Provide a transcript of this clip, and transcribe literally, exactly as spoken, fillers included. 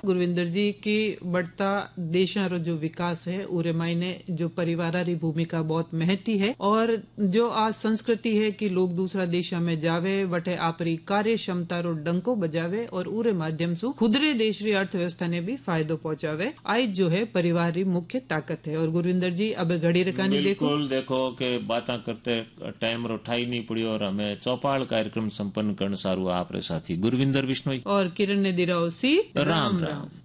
गुरविंदर जी की बढ़ता देशा रो जो विकास है उरे मायने जो परिवार री भूमिका बहुत महती है और जो आज संस्कृति है कि लोग दूसरा देशा में जावे वटे आपरी कार्य क्षमता रो डंको बजावे और उरे माध्यम से खुदरे देश री अर्थव्यवस्था ने भी फायदो पहुंचावे। आज जो है परिवार री मुख्य ताकत है। और गुरविंदर जी अब घड़ी रकानी देखो बिल्कुल देखो के बातें करते टाइम रो ठाई नहीं पड़ी और हमें चौपाल कार्यक्रम संपन्न करने सारू आप रे साथी गुरविंदर बिश्नोई और किरण ने दिराओ सी राम राम, राम।